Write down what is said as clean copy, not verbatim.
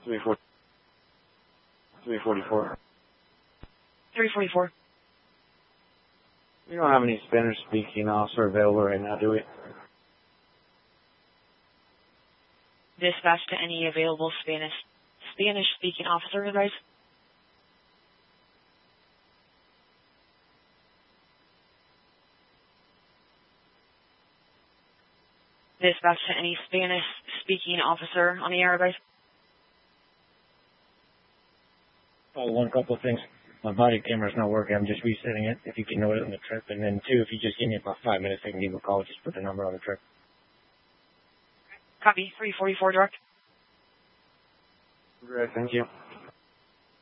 344. 344. We don't have any Spanish-speaking officer available right now, do we? Dispatch to any available Spanish-speaking officer, advice. Dispatch to any Spanish-speaking officer on the air, advice. Oh, one couple of things. My body camera's not working. I'm just resetting it. If you can note it on the trip. And then, two, if you just give me about 5 minutes, I can give you a call. Just put the number on the trip. Copy. 344 direct. Great. Thank you.